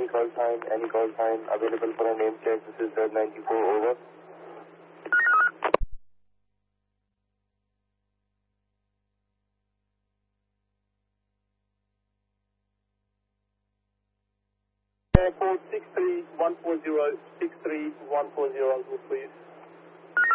Any call sign available for a name check. This is Z94, over. Code 63140, 63140, please.